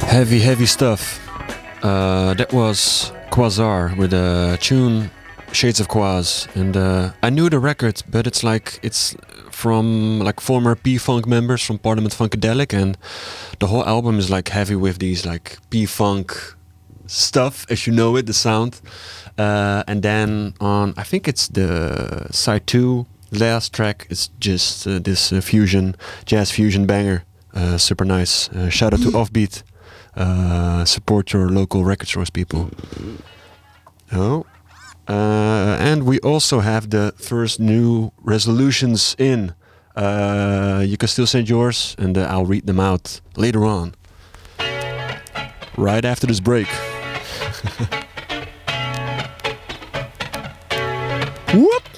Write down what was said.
Heavy stuff. That was Quasar with a tune Shades of Quaz, and I knew the record, but it's from like former P-Funk members from Parliament Funkadelic, and the whole album is like heavy with these like P-Funk stuff, as you know it, the sound. And then on, I think it's the side 2, last track, it's just this jazz fusion banger. Super nice. Shout out to Offbeat. Support your local record stores, people. Oh. And we also have the first new resolutions in. You can still send yours, and I'll read them out later on. Right after this break. Whoop!